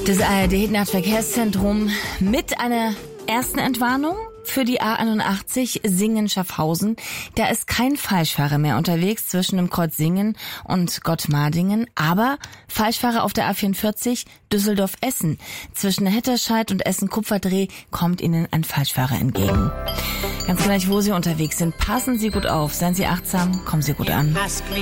Das ARD-Nahverkehrszentrum mit einer ersten Entwarnung für die A81 Singen-Schaffhausen. Da ist kein Falschfahrer mehr unterwegs zwischen dem Kreuz Singen und Gottmardingen, aber Falschfahrer auf der A44 Düsseldorf-Essen. Zwischen Hetterscheid und Essen-Kupferdreh kommt Ihnen ein Falschfahrer entgegen. Ganz gleich, wo Sie unterwegs sind, passen Sie gut auf, seien Sie achtsam, kommen Sie gut an.